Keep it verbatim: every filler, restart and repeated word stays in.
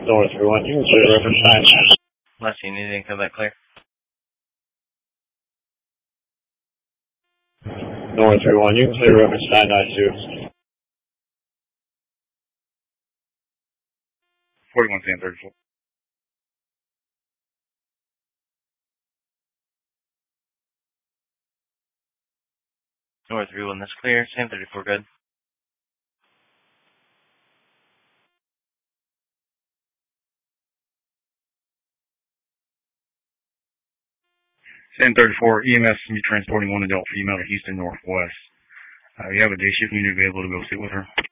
North everyone. You can say reference nine. Leslie, you need to come back clear. North everyone. You can say reference nine nine two. forty-one, Sam thirty-four. North everyone, that's clear. Sam thirty-four, good. Sam thirty-four, E M S can be transporting one adult female to Houston Northwest. Uh, you have a day shift and you need to be able to go sit with her.